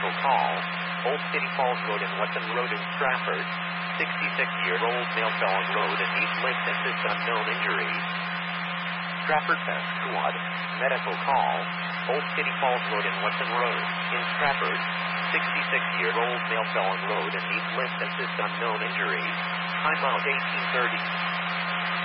medical call. Old City Falls Road and Watson Road in Stratford. 66-year-old male fell on road and needs lift assist unknown injuries. Stratford Pest Squad. Medical call. Old City Falls Road and Watson Road in Stratford. 66-year-old male fell on road and needs lift assist unknown injuries. Time out 1830.